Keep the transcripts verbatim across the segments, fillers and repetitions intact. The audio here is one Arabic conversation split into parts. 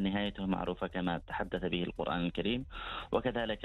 نهايته معروفة كما تحدث به القرآن الكريم، وكذلك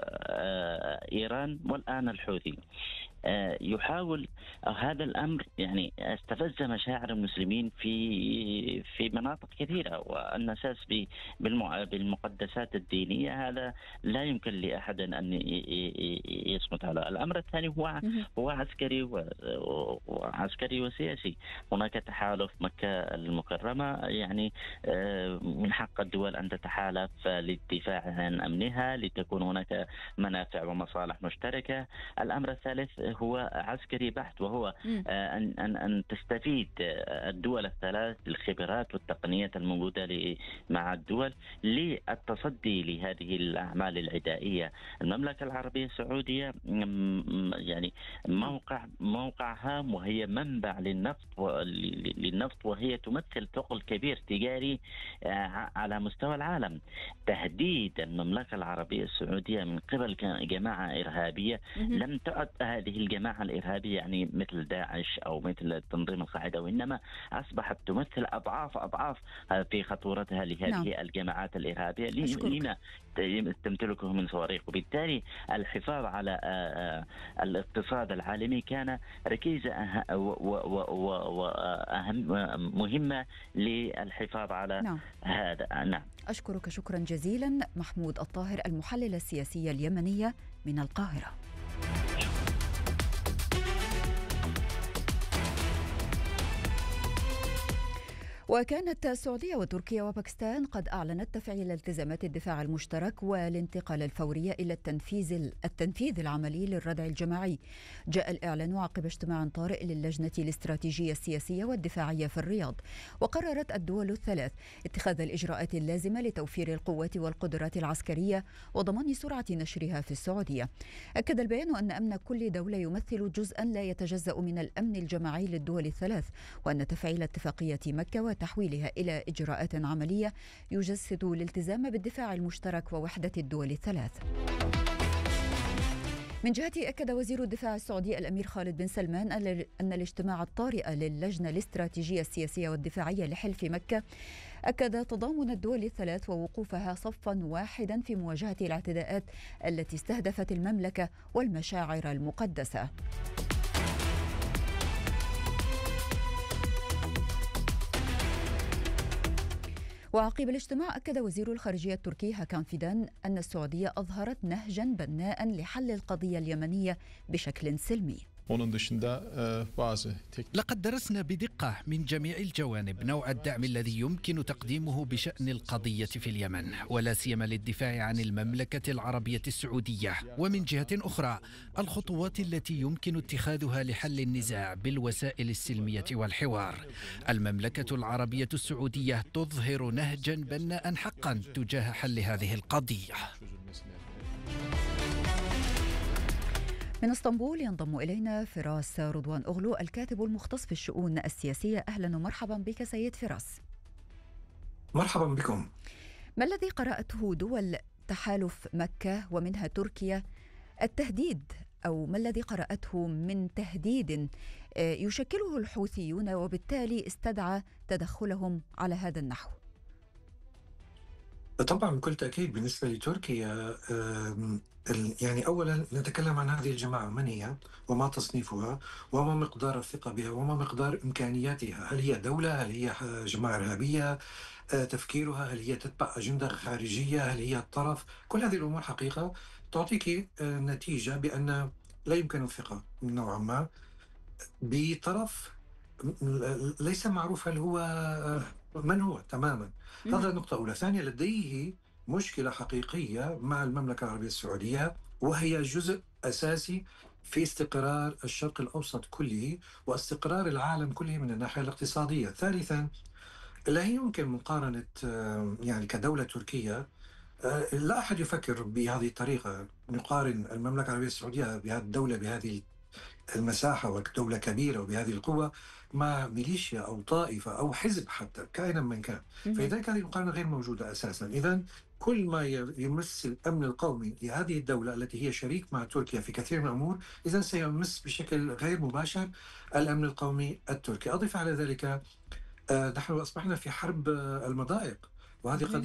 إيران والآن الحوثي. يحاول هذا الأمر يعني استفز مشاعر المسلمين في في مناطق كثيرة، والنساس بالمقدسات الدينية هذا لا يمكن لأحد أن يصمت على. الأمر الثاني هو هو عسكري وعسكري وسياسي. هناك تحالف مكة المكرمة، يعني من حق الدول أن تتحالف للدفاع عن أمنها لتكون هناك منافع ومصالح مشتركة. الأمر الثالث هو عسكري بحت، وهو أن أن أن تستفيد الدول الثلاث الخبرات والتقنيات الموجودة مع الدول للتصدي لهذه الأعمال العدائية. المملكة العربية السعودية يعني موقع موقع هام، وهي منبع للنفط للنفط وهي تمثل ثقل كبير تجاري على مستوى العالم. تهديد المملكة العربية السعودية من قبل جماعة إرهابية لم تعد هذه الجماعة الإرهابية يعني مثل داعش أو مثل تنظيم القاعدة، وإنما أصبحت تمثل أضعاف أضعاف في خطورتها لهذه نعم. الجماعات الإرهابية لما تمتلكه من صواريخ. وبالتالي الحفاظ على الاقتصاد العالمي كان ركيزة وأهم مهمة للحفاظ على نعم. هذا. نعم. أشكرك شكرا جزيلا محمود الطاهر، المحلل السياسي اليمني من القاهرة. وكانت السعودية وتركيا وباكستان قد أعلنت تفعيل التزامات الدفاع المشترك والانتقال الفوري إلى التنفيذ التنفيذ العملي للردع الجماعي. جاء الإعلان عقب اجتماع طارئ للجنة الاستراتيجية السياسية والدفاعية في الرياض، وقررت الدول الثلاث اتخاذ الإجراءات اللازمة لتوفير القوات والقدرات العسكرية وضمان سرعة نشرها في السعودية. أكد البيان أن أمن كل دولة يمثل جزءا لا يتجزأ من الأمن الجماعي للدول الثلاث، وأن تفعيل اتفاقية مكة وتحويلها إلى إجراءات عملية يجسد الالتزام بالدفاع المشترك ووحدة الدول الثلاث. من جهته أكد وزير الدفاع السعودي الأمير خالد بن سلمان أن الاجتماع الطارئ للجنة الاستراتيجية السياسية والدفاعية لحلف مكة أكد تضامن الدول الثلاث ووقوفها صفا واحدا في مواجهة الاعتداءات التي استهدفت المملكة والمشاعر المقدسة. وعقب الاجتماع أكد وزير الخارجية التركي هاكان فيدان أن السعودية أظهرت نهجا بناء لحل القضية اليمنية بشكل سلمي. لقد درسنا بدقة من جميع الجوانب نوع الدعم الذي يمكن تقديمه بشأن القضية في اليمن، ولا سيما للدفاع عن المملكة العربية السعودية، ومن جهة أخرى الخطوات التي يمكن اتخاذها لحل النزاع بالوسائل السلمية والحوار. المملكة العربية السعودية تظهر نهجا بناء حقا تجاه حل هذه القضية. من اسطنبول ينضم إلينا فراس رضوان أغلو الكاتب المختص في الشؤون السياسية. أهلا ومرحبا بك سيد فراس. مرحبا بكم. ما الذي قرأته دول تحالف مكة ومنها تركيا التهديد أو ما الذي قرأته من تهديد يشكله الحوثيون وبالتالي استدعى تدخلهم على هذا النحو؟ طبعا بكل تأكيد بالنسبة لتركيا يعني أولا نتكلم عن هذه الجماعة، من هي وما تصنيفها وما مقدار الثقة بها وما مقدار إمكانياتها. هل هي دولة؟ هل هي جماعة إرهابية؟ تفكيرها؟ هل هي تتبع أجندة خارجية؟ هل هي طرف؟ كل هذه الأمور حقيقة تعطيك نتيجة بأن لا يمكن الثقة نوعا ما بطرف ليس معروف هل هو من هو تماما. هذا نقطة أولى. ثانيا لديه مشكلة حقيقية مع المملكة العربية السعودية، وهي جزء أساسي في استقرار الشرق الأوسط كله واستقرار العالم كله من الناحية الاقتصادية. ثالثا لا يمكن مقارنة يعني كدولة تركيا، لا أحد يفكر بهذه الطريقة نقارن المملكة العربية السعودية بهذه الدولة بهذه المساحة ودولة كبيرة وبهذه القوة مع ميليشيا أو طائفة أو حزب حتى كائنا من كان. فلذلك هذه المقارنة غير موجودة أساسا. إذن كل ما يمس الأمن القومي لهذه الدولة التي هي شريك مع تركيا في كثير من الأمور إذن سيمس بشكل غير مباشر الأمن القومي التركي. أضف على ذلك نحن أصبحنا في حرب المضائق، وهذه قضية